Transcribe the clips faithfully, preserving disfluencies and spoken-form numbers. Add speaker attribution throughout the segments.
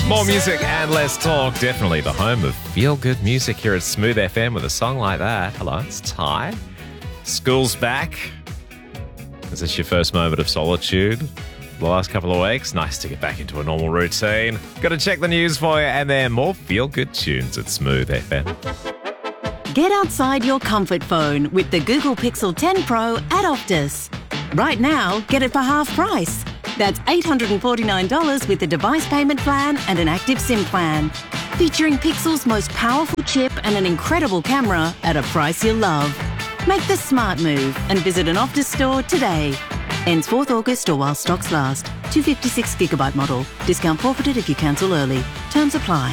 Speaker 1: More music and less talk. Definitely the home of feel-good music here at Smooth F M with a song like that. Hello, it's Ty. School's back. Is this your first moment of solitude the last couple of weeks? Nice to get back into a normal routine. Got to check the news for you, and there are more feel-good tunes at Smooth F M.
Speaker 2: Get outside your comfort phone with the Google Pixel ten Pro at Optus. Right now, get it for half price. That's eight hundred forty-nine dollars with a device payment plan and an active SIM plan. Featuring Pixel's most powerful chip and an incredible camera at a price you'll love. Make the smart move and visit an Optus store today. Ends fourth August or while stocks last. two hundred fifty-six gigabyte model. Discount forfeited if you cancel early. Terms apply.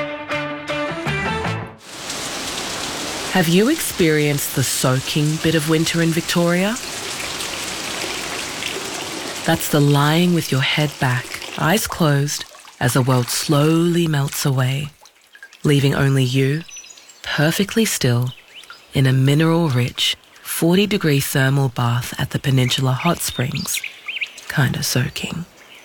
Speaker 3: Have you experienced the soaking bit of winter in Victoria? That's the lying with your head back, eyes closed, as the world slowly melts away, leaving only you, perfectly still, in a mineral-rich, forty-degree thermal bath at the Peninsula Hot Springs, kinda soaking.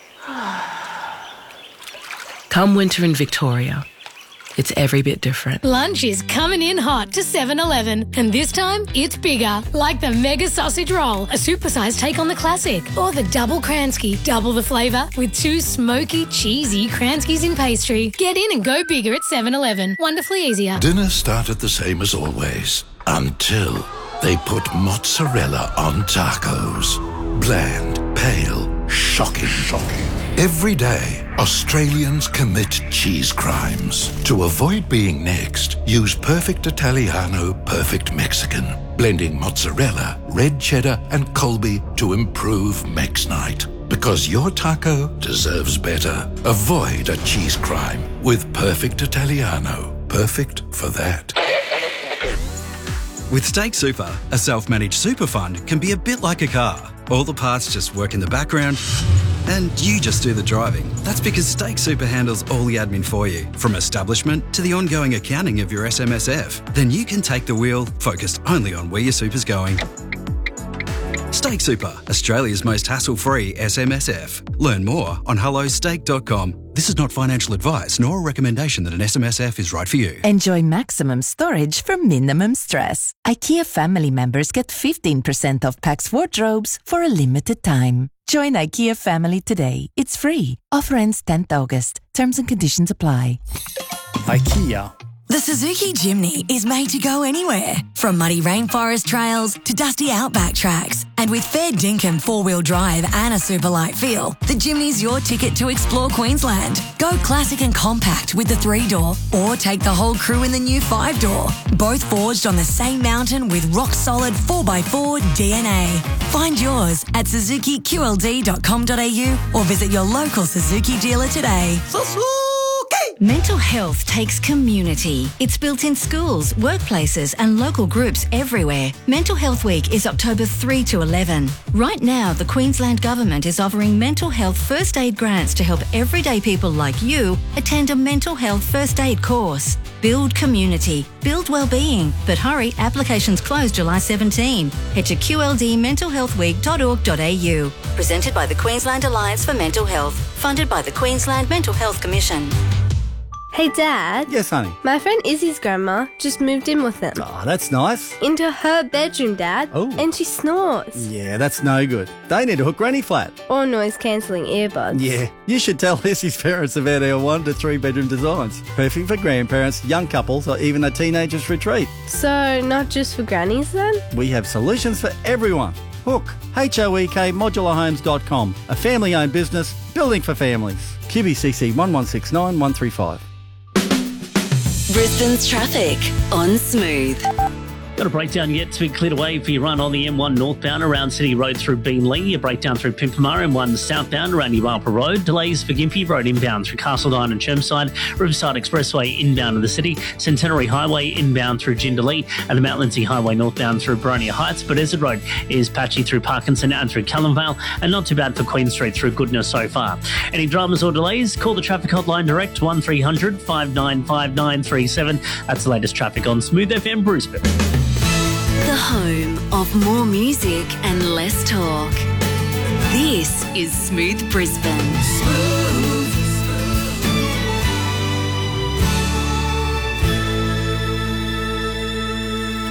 Speaker 3: Come winter in Victoria, it's every bit different.
Speaker 4: Lunch is coming in hot to seven eleven, and this time it's bigger, like the Mega Sausage Roll, a supersized take on the classic, or the Double Kransky, double the flavour with two smoky, cheesy Kranskys in pastry. Get in and go bigger at seven eleven. Wonderfully easier.
Speaker 5: Dinner started the same as always, until they put mozzarella on tacos. Bland, pale, shocking, shocking. Every day, Australians commit cheese crimes. To avoid being next, use Perfect Italiano, Perfect Mexican, blending mozzarella, red cheddar, and Colby to improve Mex Night. Because your taco deserves better. Avoid a cheese crime with Perfect Italiano. Perfect for that.
Speaker 6: With Stake Super, a self-managed super fund can be a bit like a car. All the parts just work in the background and you just do the driving. That's because Stake Super handles all the admin for you, from establishment to the ongoing accounting of your S M S F. Then you can take the wheel, focused only on where your super's going. Stake Super, Australia's most hassle-free S M S F. Learn more on hello stake dot com. This is not financial advice nor a recommendation that an S M S F is right for you.
Speaker 7: Enjoy maximum storage for minimum stress. IKEA family members get fifteen percent off Pax wardrobes for a limited time. Join IKEA family today. It's free. Offer ends tenth August. Terms and conditions apply.
Speaker 8: IKEA.
Speaker 9: The Suzuki Jimny is made to go anywhere, from muddy rainforest trails to dusty outback tracks. And with fair dinkum four-wheel drive and a super light feel, the Jimny's your ticket to explore Queensland. Go classic and compact with the three-door, or take the whole crew in the new five-door. Both forged on the same mountain with rock-solid four by four D N A. Find yours at suzuki q l d dot com dot a u or visit your local Suzuki dealer today. Suzuki!
Speaker 10: Mental health takes community. It's built in schools, workplaces and local groups everywhere. Mental Health Week is October third to eleven. Right now, the Queensland Government is offering mental health first aid grants to help everyday people like you attend a mental health first aid course. Build community. Build wellbeing. But hurry, applications close July seventeenth. Head to q l d mental health week dot org dot a u. Presented by the Queensland Alliance for Mental Health. Funded by the Queensland Mental Health Commission.
Speaker 11: Hey Dad.
Speaker 8: Yes, honey.
Speaker 11: My friend Izzy's grandma just moved in with them.
Speaker 8: Oh, that's nice.
Speaker 11: Into her bedroom, Dad.
Speaker 8: Oh.
Speaker 11: And she snores.
Speaker 8: Yeah, that's no good. They need to hook Granny flat.
Speaker 11: Or noise-cancelling earbuds.
Speaker 8: Yeah, you should tell Izzy's parents about our one to three bedroom designs. Perfect for grandparents, young couples, or even a teenager's retreat.
Speaker 11: So, not just for grannies then?
Speaker 8: We have solutions for everyone. Hook, H O E K modular homes dot com, a family-owned business building for families. Q B C C one one six nine one three five.
Speaker 12: Brisbane's traffic on Smooth.
Speaker 13: Got a breakdown yet to be cleared away for your run on the M one northbound around City Road through Beenleigh. A breakdown through Pimpamar, M one southbound around Uwalpa Road. Delays for Gympie Road inbound through Castledine and Chermside. Riverside Expressway inbound to the city. Centenary Highway inbound through Jindalee. And the Mount Lindesay Highway northbound through Boronia Heights. But Desert Road is patchy through Parkinson and through Callumvale. And not too bad for Queen Street through Goodna so far. Any dramas or delays? Call the traffic hotline direct one three hundred five nine five nine three seven. That's the latest traffic on Smooth F M Brisbane.
Speaker 12: The home of more music and less talk. This is Smooth Brisbane. Smooth.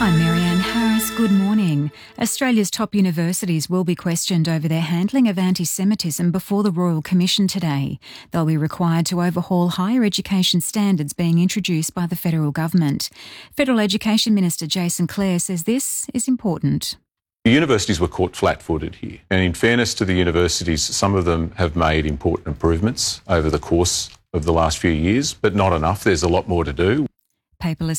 Speaker 14: I'm Marianne Harris. Good morning. Australia's top universities will be questioned over their handling of anti-Semitism before the Royal Commission today. They'll be required to overhaul higher education standards being introduced by the federal government. Federal Education Minister Jason Clare says this is important.
Speaker 15: The universities were caught flat-footed here. And in fairness to the universities, some of them have made important improvements over the course of the last few years, but not enough. There's a lot more to do.
Speaker 14: Paperless